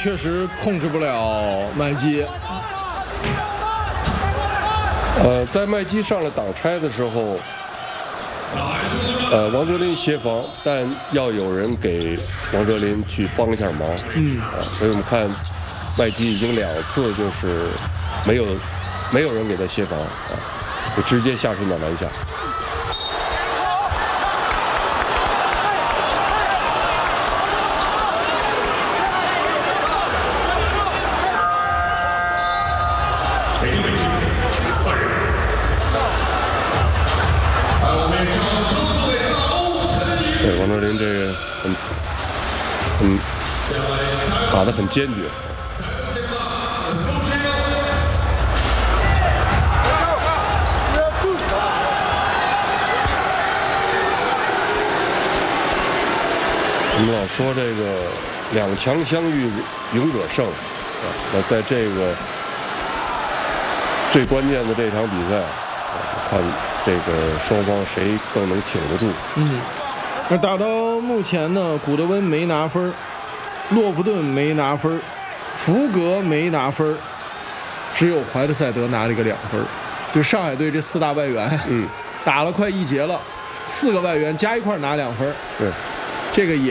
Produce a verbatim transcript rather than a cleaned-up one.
确实控制不了麦基。 呃，在麦基上来挡拆的时候，呃，王哲林协防，但要有人给王哲林去帮一下忙。 嗯， 啊，所以我们看麦基已经两次就是没有没有人给他协防啊，就直接下身打篮下。对，王哲林这个很很打得很坚决。我们老说这个两强相遇，勇者胜啊。那在这个最关键的这场比赛，啊，看这个双方谁更能挺得住。 嗯，那打到目前呢，古德温没拿分，洛夫顿没拿分，福格没拿分，只有怀特塞德拿了一个两分。就上海队这四大外援， 嗯， 打了快一节了，四个外援加一块拿两分。 对， 这个也